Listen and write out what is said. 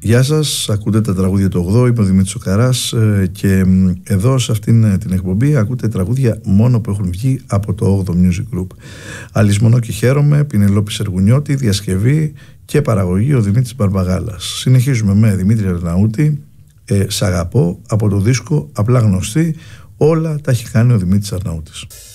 Γεια σας, ακούτε τα τραγούδια του 8, είμαι ο Δημήτρης ο Καράς και εδώ σε αυτήν την εκπομπή ακούτε τραγούδια μόνο που έχουν βγει από το 8 Music Group. Αλυσμονώ και χαίρομαι, Πινελόπη Σεργουνιώτη, διασκευή και παραγωγή ο Δημήτρης Μπαρμπαγάλας. Συνεχίζουμε με Δημήτρη Αρναούτη, «Σ' αγαπώ» από το δίσκο «Απλά γνωστή». Όλα τα έχει κάνει ο Δημήτρης Αρναούτης.